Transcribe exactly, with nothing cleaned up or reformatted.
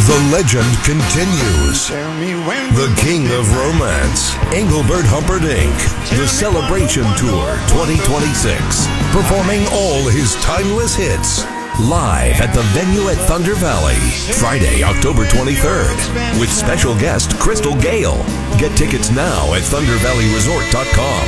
The legend continues. The King of Romance, Engelbert Humperdinck, The Celebration Tour twenty twenty-six, performing all his timeless hits. Live at the venue at Thunder Valley, Friday, October twenty-third, with special guest Crystal Gale. Get tickets now at thunder valley resort dot com.